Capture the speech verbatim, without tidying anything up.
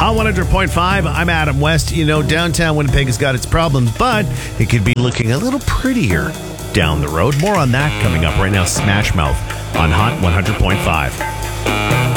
On one hundred point five, I'm Adam West. You know, downtown Winnipeg has got its problems, but it could be looking a little prettier down the road. More on that coming up right now. Smash Mouth on Hot one hundred point five.